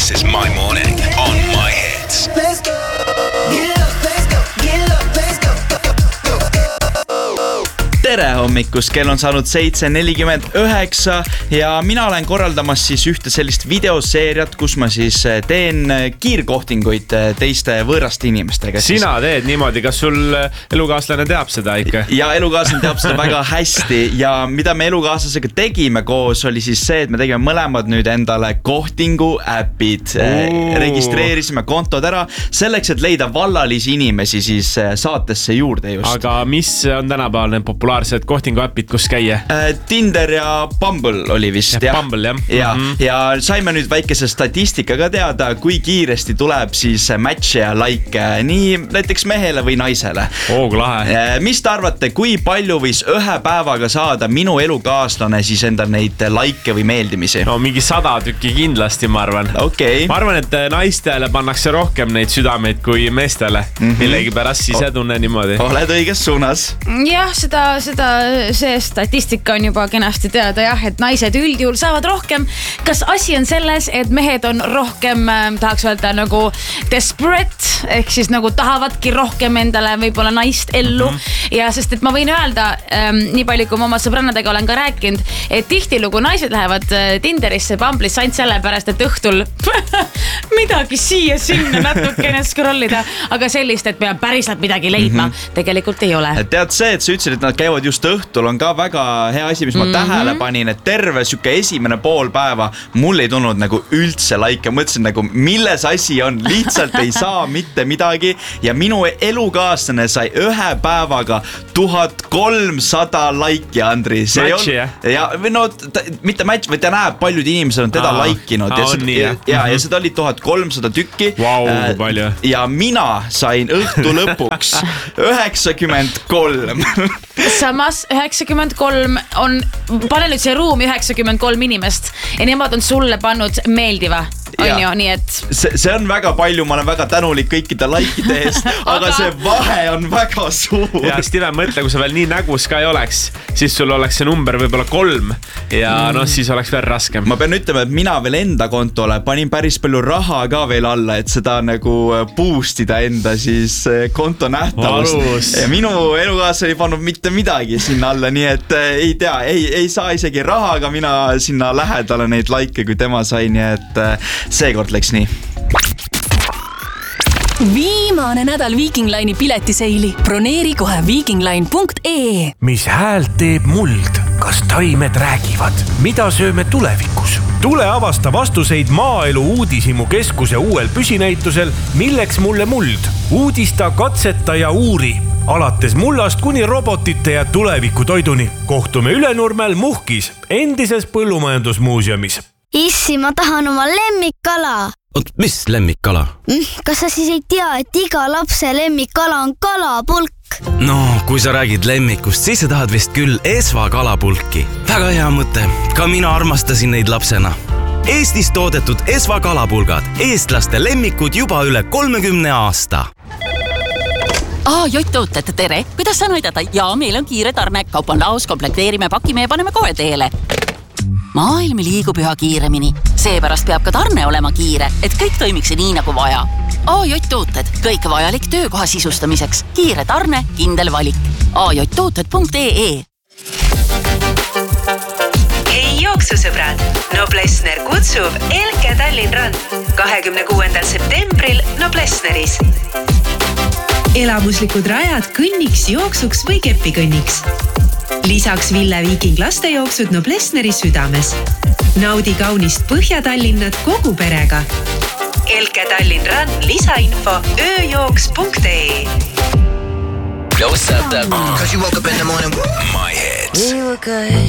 This is my morning on my hits. Let's go. Get up, let's go. Get up, let's go. Tere hommikust, kell on saanud 7:49 ja mina olen korraldamas siis ühte sellist videoseeriat, kus ma siis teen kiirkohtinguid teiste võõraste inimestega. Sina teed niimoodi, kas sul elukaaslane teab seda ikka? Ja elukaaslane teab seda väga hästi ja mida me elukaaslasega tegime koos oli siis see, et me tegime mõlemad nüüd endale kohtingu äpid. Registreerisime kontod ära selleks, et leida vallalisi inimesi siis saatesse juurde just. Aga mis on tänapäeval populaarsed kohtinguäpid, kus käia? Tinder ja Bumble oli vist. Ja Bumble, jah. Ja saime nüüd väikese statistikaga teada, kui kiiresti tuleb siis match ja like nii näiteks mehele või naisele. Lahe. Mis te arvate, kui palju võis ühe päevaga saada minu elukaaslane siis enda neid like või meeldimisi? No mingi 100 tükki kindlasti, ma arvan. Okay. Ma arvan, et naistele pannakse rohkem neid südameid kui meestele. Millegi pärast siis tunne niimoodi. Oled õiges suunas. Jah, see statistika on juba kenasti teada, jah, et naised üldjuhul saavad rohkem. Kas asi on selles, et mehed on rohkem, tahaks öelda nagu desperate, ehk siis nagu tahavadki rohkem endale võib-olla naist ellu ja sest, et ma võin öelda, nii palju kui ma oma sõbrannadega olen ka rääkinud, et tihtilugu naised lähevad Tinderisse, Bumble'isse ainult sellepärast, et õhtul midagi siia-sinna natukene scrollida, aga sellist, et peab päriselt midagi leidma, tegelikult ei ole. Tead see, et sa ütlesid, et nad käivad just õhtul, on ka väga hea asi, mis ma tähele panin, et terve süke esimene pool päeva mul ei tulnud nagu üldse like. Mõtlesin nagu, milles asi on, lihtsalt ei saa mitte midagi ja minu elukaaslane sai ühe päevaga 1300 like'i, Andri. Match'i, jah? Ja, no mitte match, vaid ta näeb, paljud inimesed on teda like'inud ja seda oli 1300 tükki. Palju. Ja mina sain õhtu lõpuks 93. Samas 93 on, pane nüüd see ruumi 93 inimest ja nemad on sulle pannud meeldiva. On ju, nii et see on väga palju, ma olen väga tänulik kõikide like'ide eest, aga see vahe on väga suur. Ja Steven, mõtle, kui sa veel nii nägus ka ei oleks, siis sul oleks see number võib-olla 3 ja siis oleks veel raskem. Ma pean ütlema, et mina veel enda kontole panin päris palju raha ka veel alla, et seda nagu boostida enda siis konto nähtavust. Ja minu elukaaslased ei pannud mitte midagi sinna alla, nii et ei tea, ei saa isegi rahaga mina sinna lähedale neid like'e, kui tema sai, nii et seekord läks nii. Viimane nädal Viking Line'i piletiseili. Broneeri kohe vikingline.ee. Mis häält teeb muld? Kas taimed räägivad? Mida sööme tulevikus? Tule avasta vastuseid Maaelu Uudishimu keskuse uuel püsinäitusel Milleks mulle muld? Uudista, katseta ja uuri. Alates mullast kuni robotite ja tuleviku toiduni. Kohtume Ülenurmel Muhkis, endises põllumajandusmuuseumis. Issi, ma tahan oma lemmikkala. Oot, mis lemmikkala? Kas sa siis ei tea, et iga lapse lemmikkala on kalapulk? No, kui sa räägid lemmikust, siis sa tahad vist küll Esva kalapulki. Väga hea mõte. Ka mina armastasin neid lapsena. Eestis toodetud Esva kalapulgad. Eestlaste lemmikud juba üle 30 aasta. Jott-tooted, tere. Kuidas saan aidata? Ja meil on kiire tarne. Kaup on laos, komplekteerime, pakime ja paneme kohe teele. Maailm liigub üha kiiremini. Seepärast peab ka tarne olema kiire, et kõik toimiks nii nagu vaja. Jott-tooted, kõik vajalik töökoha sisustamiseks. Kiire tarne, kindel valik. jott-tooted.ee. Hei jooksusõbrad, Noblessner kutsub Elke Tallinn Run 26. septembril Noblessneris. Elamuslikud rajad kõnniks, jooksuks või kepikõnniks. Lisaks Ville Viking lastejooksud Noblessneri südames. Naudi kaunist Põhja-Tallinnat kogu perega. Elke Tallinn Run, lisainfo ööjooks.ee. Yo, what's up, that? Cause you woke up in the morning. My hits. We were good,